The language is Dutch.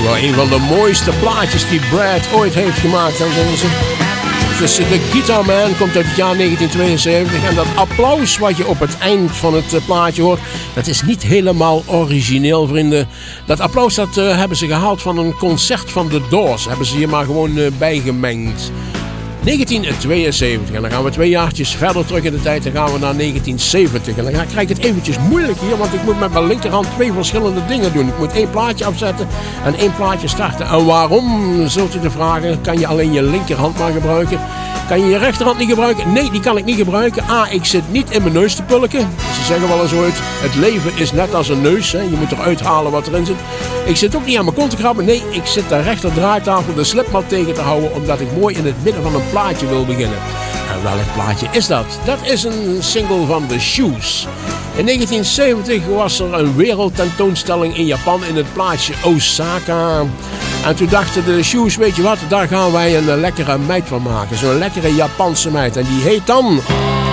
Maar een van de mooiste plaatjes die Brad ooit heeft gemaakt. Dus de Guitar Man komt uit het jaar 1972. En dat applaus wat je op het eind van het plaatje hoort, dat is niet helemaal origineel, vrienden. Dat applaus dat hebben ze gehaald van een concert van The Doors. Hebben ze hier maar gewoon bijgemengd. 1972. En dan gaan we 2 jaartjes verder terug in de tijd. Dan gaan we naar 1970. En dan krijg ik het eventjes moeilijk hier. Want ik moet met mijn linkerhand 2 verschillende dingen doen. Ik moet 1 plaatje afzetten en 1 plaatje starten. En waarom, zult u te vragen, kan je alleen je linkerhand maar gebruiken? Kan je je rechterhand niet gebruiken? Nee, die kan ik niet gebruiken. Ik zit niet in mijn neus te pulken. Ze zeggen wel eens ooit, het leven is net als een neus. Hè? Je moet eruit halen wat erin zit. Ik zit ook niet aan mijn kont te krabben. Nee, ik zit de rechter draaitafel de slipmat tegen te houden. Omdat ik mooi in het midden van een plaatje wil beginnen. En welk plaatje is dat? Dat is een single van The Shoes. In 1970 was er een wereldtentoonstelling in Japan in het plaatsje Osaka. En toen dachten de Shoes, weet je wat, daar gaan wij een lekkere meid van maken. Zo'n lekkere Japanse meid. En die heet dan